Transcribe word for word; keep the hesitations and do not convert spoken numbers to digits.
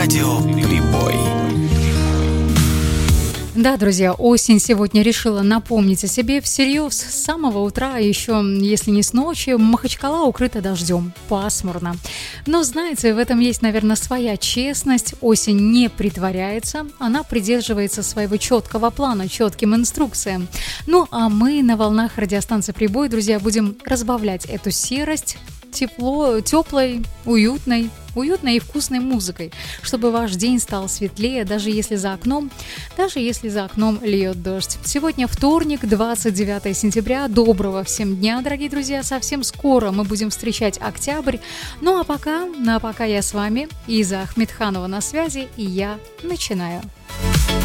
Радио Прибой. Да, друзья, осень сегодня решила напомнить о себе всерьез. С самого утра, еще если не с ночи, Махачкала укрыта дождем, пасмурно. Но, знаете, в этом есть, наверное, своя честность. Осень не притворяется, она придерживается своего четкого плана, четким инструкциям. Ну, а мы на волнах радиостанции «Прибой», друзья, будем разбавлять эту серость тепло, теплой, уютной, уютной и вкусной музыкой, чтобы ваш день стал светлее, даже если за окном, даже если за окном льет дождь. Сегодня вторник, двадцать девятое сентября. Доброго всем дня, дорогие друзья. Совсем скоро мы будем встречать октябрь. Ну а пока, ну, а пока я с вами, Иза Ахмедханова на связи, и я начинаю.